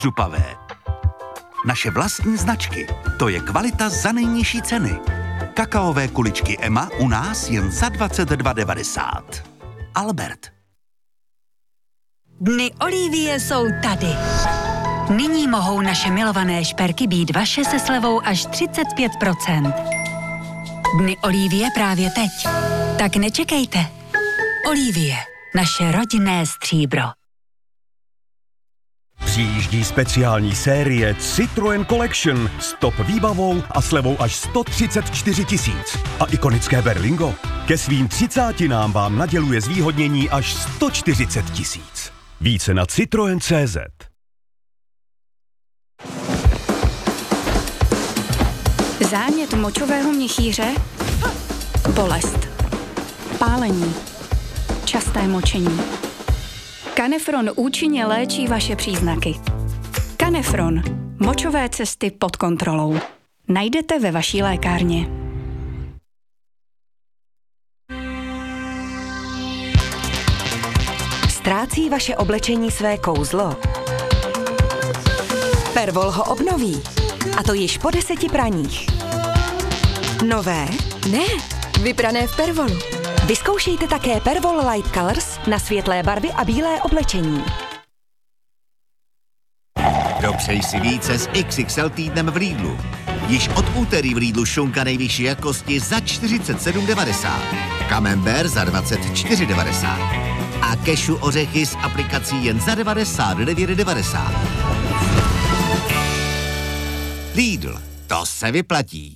Zupavé. Naše vlastní značky. To je kvalita za nejnižší ceny. Kakaové kuličky Emma u nás jen za 22,90. Albert. Dny Olivie jsou tady. Nyní mohou naše milované šperky být vaše se slevou až 35%. Dny Olivie právě teď. Tak nečekejte. Olivie, naše rodinné stříbro. Přijíždí speciální série Citroën Collection s top výbavou a slevou až 134 000. A ikonické Berlingo ke svým 30 vám naděluje zvýhodnění až 140 000. Více na Citroen.cz. Zánět močového měchýře, bolest, pálení, časté močení. Canefron účinně léčí vaše příznaky. Canefron. Močové cesty pod kontrolou. Najdete ve vaší lékárně. Ztrácí vaše oblečení své kouzlo? Pervol ho obnoví. A to již po 10 praních. Nové? Ne, vyprané v Pervolu. Vyzkoušejte také Pervol Light Colors na světlé barvy a bílé oblečení. Dopřej si více s XXL týdnem v Lidlu. Již od úterý v Lidlu šunka nejvyšší jakosti za 47,90. Camembert za 24,90. A kešu ořechy s aplikací jen za 99,90. Lidl, to se vyplatí.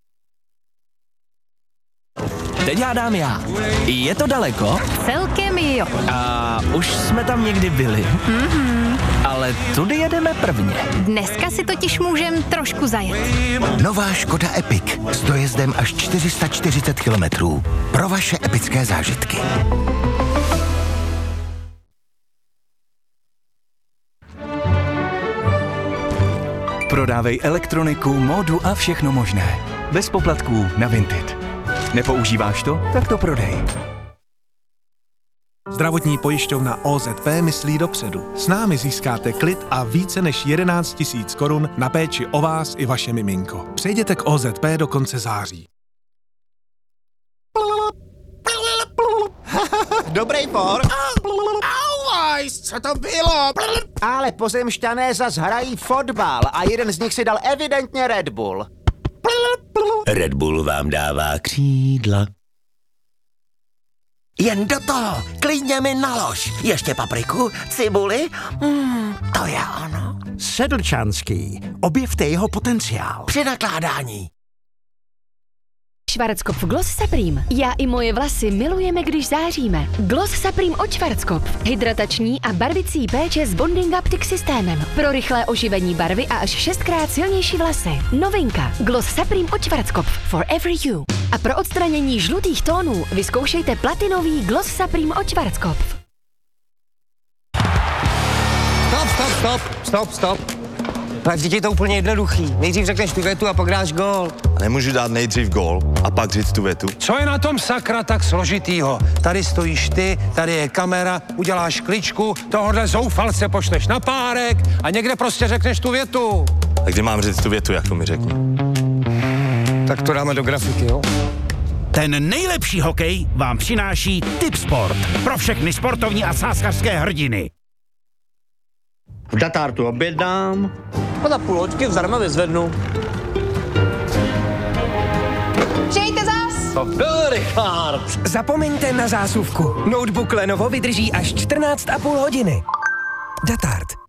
Teď hádám já. Je to daleko? Celkem jo. A už jsme tam někdy byli. Ale tudy jedeme prvně. Dneska si totiž můžem trošku zajet. Nová Škoda Epic s dojezdem až 440 kilometrů. Pro vaše epické zážitky. Prodávej elektroniku, módu a všechno možné. Bez poplatků na Vinted. Nepoužíváš to? Tak to prodej. Zdravotní pojišťovna OZP myslí dopředu. S námi získáte klid a více než 11 000 korun na péči o vás i vaše miminko. Přejděte k OZP do konce září. Dobrý por. Auajs, co to bylo? Ale pozemšťané zas hrají fotbal a jeden z nich si dal evidentně Red Bull. Red Bull vám dává křídla. Jen do toho, klidně mi nalož. Ještě papriku, cibuli, to je ono. Sedlčanský, objevte jeho potenciál. Při nakládání. Schwarzkopf Gloss Supreme. Já i moje vlasy milujeme, když záříme. Gloss Supreme od Schwarzkopf. Hydratační a barvicí péče s Bonding Optic systémem. Pro rychlé oživení barvy a až 6krát silnější vlasy. Novinka. Gloss Supreme od Schwarzkopf. For every you. A pro odstranění žlutých tónů vyzkoušejte platinový Gloss Supreme od Schwarzkopf. Stop. Tak vždyť je to úplně jednoduchý. Nejdřív řekneš tu větu a pak dáš gól. Nemůžu dát nejdřív gól a pak říct tu větu. Co je na tom sakra tak složitýho? Tady stojíš ty, tady je kamera, uděláš kličku, tohohle zoufalce pošleš na párek a někde prostě řekneš tu větu. A kdy mám říct tu větu, jako mi řekni? Tak to dáme do grafiky, jo? Ten nejlepší hokej vám přináší Tipsport. Pro všechny sportovní a sázkařské hrdiny. V Datártu objednám a za půl hoďky zdarma vyzvednu. Přijďte zas! To byl Richard. Zapomeňte na zásuvku. Notebook Lenovo vydrží až 14,5 hodiny. Datard.